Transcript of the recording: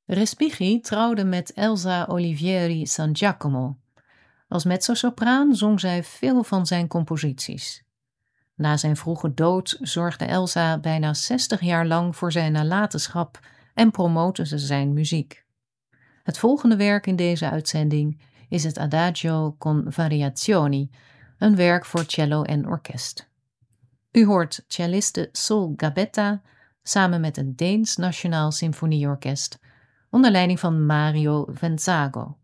Respighi trouwde met Elsa Olivieri San Giacomo. Als mezzosopraan zong zij veel van zijn composities. Na zijn vroege dood zorgde Elsa bijna 60 jaar lang voor zijn nalatenschap en promote ze zijn muziek. Het volgende werk in deze uitzending is het Adagio con Variazioni, een werk voor cello en orkest. U hoort celliste Sol Gabetta samen met het Deens Nationaal Symfonieorkest onder leiding van Mario Venzago.